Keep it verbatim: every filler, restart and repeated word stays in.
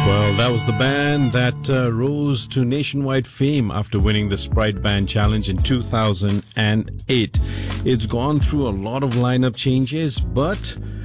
Well, that was the band that uh, rose to nationwide fame after winning the Sprite Band Challenge in two thousand eight. It's gone through a lot of lineup changes, but